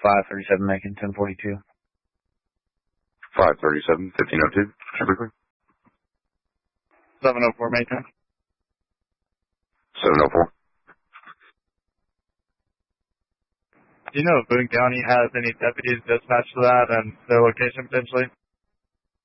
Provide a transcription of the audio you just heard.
537 Macon, 1042. 537, 1502. Everything. 704 Macon. 704. Do you know if Boone County has any deputies dispatched to that and their location potentially?